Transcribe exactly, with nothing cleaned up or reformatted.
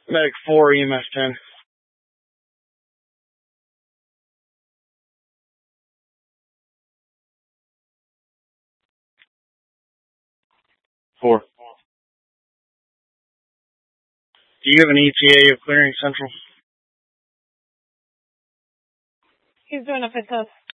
Medic four, E M S ten. Four. Do you have an E T A of clearing Central? He's doing a fit test.